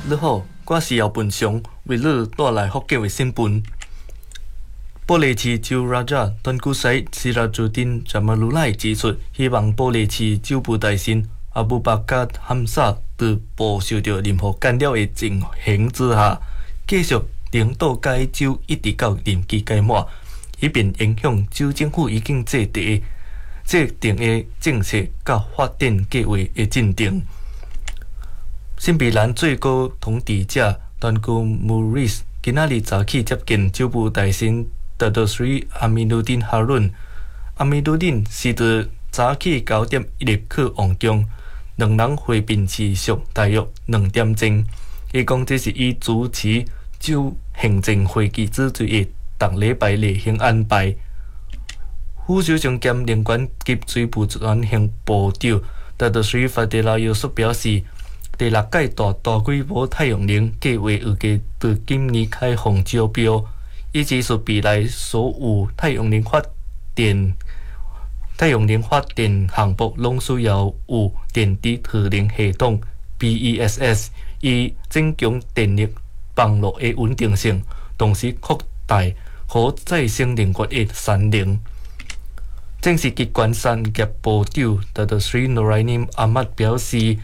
你好，我是姚本雄，为你带来福建的新闻。玻璃市州拉扎敦古西西拉朱丁扎马鲁赖指出，希望玻璃市州部大臣阿布巴卡罕萨在不受到任何干扰的情形之下，继续领导该州一直到任期届满，以便影响州政府已经制定的政策甲发展计划的进程。新北兰最高统治者敦古穆瑞斯今仔日早起接见州部大臣达多斯里阿米努丁哈伦。阿米努丁是在早起9点一入去王宫，两人会面持续大约2点钟。伊讲这是伊主持州行政会议之最的逐礼拜例行安排。副首相兼能源及水部转型部长达多斯里法德拉约束表示，第6届大规模太阳能计划预计在今年开放招标。伊指出，未来所有太阳能发电项目拢需要有电池储能系统 BESS， 以增强电力网络的稳定性，同时扩大可再生能源的产能。正是机关产业部长达多斯里诺莱尼阿麦表示，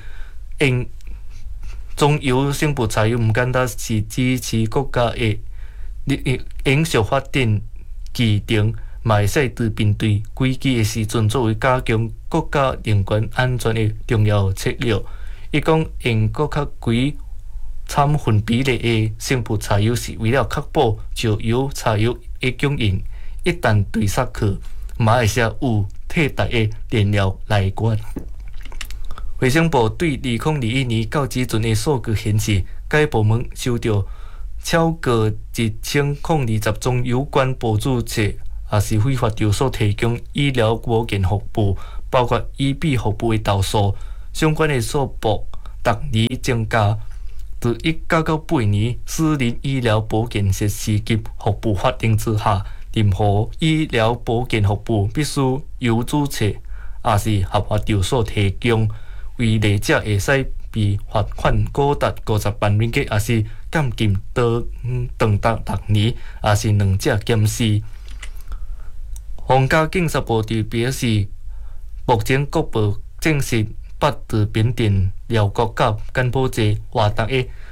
中油省部采用唔简单是支持国家的永续发展议程，嘛会使对面对危机的时阵，作为加强国家能源安全的重要策略。伊讲，用搁较高产分比例的省部柴油是为了确保石油柴油的供应一旦对煞去，嘛会使有替代的燃料来源。卫生部对2021年到之前的数据显示，该部门收到超过1020宗有关补助册也是非法场所提供医疗保健服务，包括医庇服务的投诉，相关的数目逐年增加。自1998年私人医疗保健设施及服务法令之下，任何医疗保健服务必须由注册也是合法场所提供。违例者会使被罚款高达50万元，也是监禁长达6年，也是2者监视。皇家警察部长表示，目前国部正式捌在缅甸、寮国甲柬埔寨活动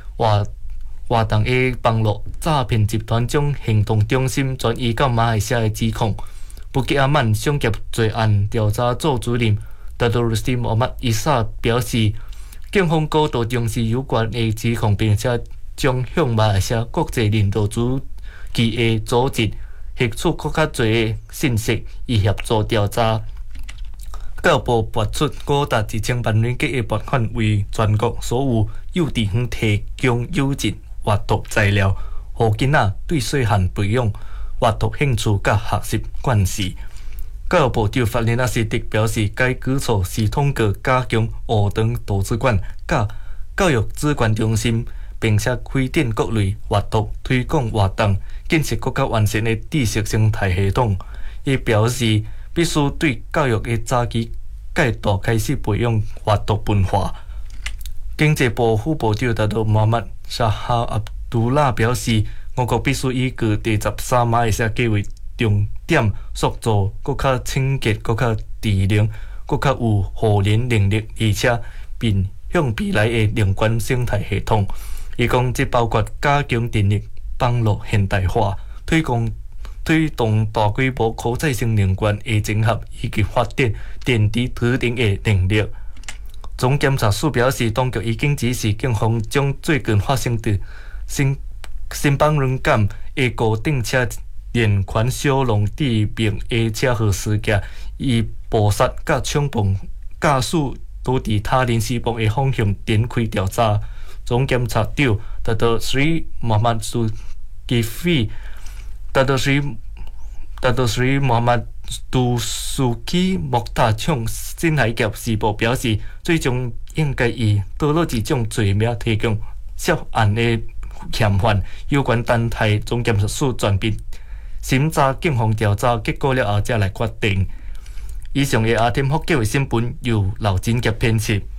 的网络诈骗集团将行动中心转移到马来西亚的指控。布吉阿曼商业罪案调查组主任达多斯蒂莫麦伊萨表示，警方高度重视有关的指控，并且将向马来西亚国际人道主义的组织获取更较多的信息，以协助调查。教育部拨出高达1000万元的拨款，为全国所有幼稚园提供优质阅读材料，让囡仔对细汉培养阅读兴趣甲学习惯势。教育部长法林阿斯迪表示，该举措是通过加强学堂图书馆甲教育资源中心，并且开展各类阅读推广活动，建设更加完善的知识生态系统。伊表示，必须对教育的早期阶段开始培养阅读文化。经济部副部长达多穆罕默沙哈阿杜拉表示，我国必须依据第13马来西亚计划，重点塑造更较清洁、更较智能、更较有互联能力，而且并向未来的能源生态系统。伊讲，这包括加强电力网络现代化，推动大规模可再生能源的整合，以及发展电池储能的能力。总检察署表示，当局已经指示警方将最近发生的新邦轮港的高顶车连环小龙致命的车祸事件，以捕杀甲冲撞驾驶导致他人死亡的方向展开调查。总检察长达多斯里穆罕默苏基菲达多斯里穆罕默杜苏基莫塔向新海峡时报表示，最终应该以多了一种罪名提供涉案的嫌犯。有关单台总检察署全面审查警方调查结果了后，才来决定。以上的阿天福建卫新闻由刘真杰编辑。